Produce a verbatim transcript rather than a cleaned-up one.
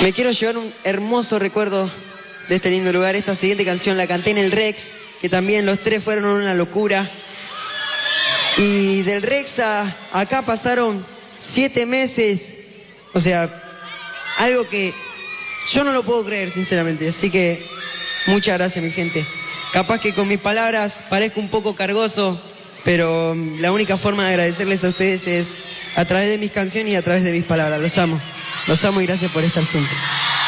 Me quiero llevar un hermoso recuerdo de este lindo lugar. Esta siguiente canción la canté en el Rex, que también los tres fueron una locura. Y del Rex a acá pasaron siete meses. O sea, algo que yo no lo puedo creer, sinceramente. Así que muchas gracias, mi gente. Capaz que con mis palabras parezco un poco cargoso, pero la única forma de agradecerles a ustedes es a través de mis canciones y a través de mis palabras. Los amo. Los amo y gracias por estar siempre.